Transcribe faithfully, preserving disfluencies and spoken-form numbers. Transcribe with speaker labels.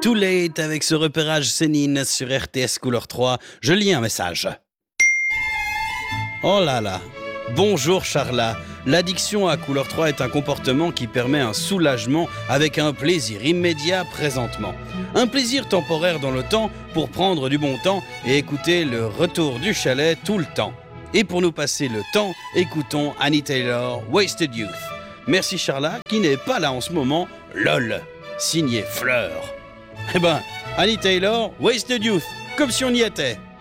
Speaker 1: Too Late avec ce repérage Céline sur R T S Couleur trois. Je lis un message. Oh là là. Bonjour Charla. L'addiction à Couleur trois est un comportement qui permet un soulagement avec un plaisir immédiat présentement. Un plaisir temporaire dans le temps pour prendre du bon temps et écouter le retour du chalet tout le temps. Et pour nous passer le temps, écoutons Annie Taylor, Wasted Youth. Merci Charla, qui n'est pas là en ce moment, lol, signé Fleur. Eh ben, Annie Taylor, Wasted Youth, comme si on y était.